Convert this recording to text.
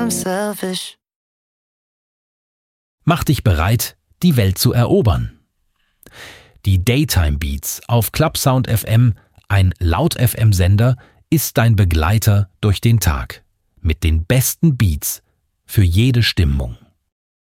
I'm selfish. Mach dich bereit, die Welt zu erobern. Die Daytime Beats auf Clubsound FM, ein Laut-FM-Sender, ist dein Begleiter durch den Tag. Mit den besten Beats für jede Stimmung.